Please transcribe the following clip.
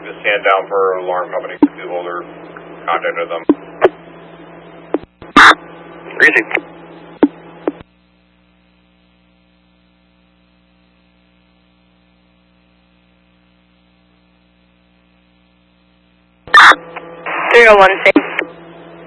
to stand down for alarm company. The holder contacted them. Easy. Zero 1 6.